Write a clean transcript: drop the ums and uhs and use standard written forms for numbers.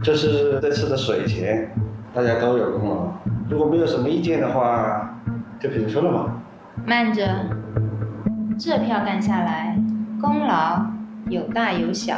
这是这次的水钱，大家都有功劳。如果没有什么意见的话，就平分了嘛。 慢着，这票干下来，功劳有大有小。